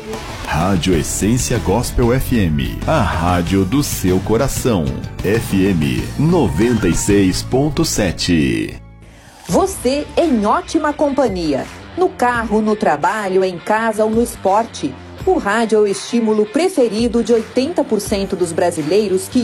Rádio Essência Gospel FM, a rádio do seu coração. FM 96.7. Você em ótima companhia. No carro, no trabalho, em casa ou no esporte. O rádio é o estímulo preferido de 80% dos brasileiros que